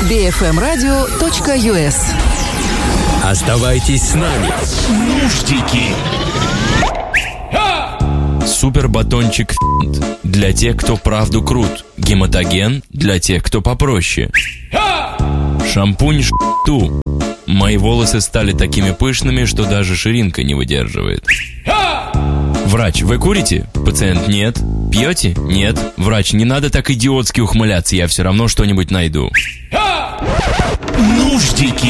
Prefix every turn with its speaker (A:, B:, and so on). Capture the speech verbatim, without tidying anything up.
A: би эф эм радио точка ю эс.
B: Оставайтесь с нами.
C: Нуждики.
B: Супер батончик для тех, кто правду крут. Гематоген для тех, кто попроще. Шампунь ту. Мои волосы стали такими пышными, что даже ширинка не выдерживает. Врач, вы курите? Пациент, нет. Пьете? Нет. Врач, не надо так идиотски ухмыляться, я все равно что-нибудь найду.
C: Нуждики.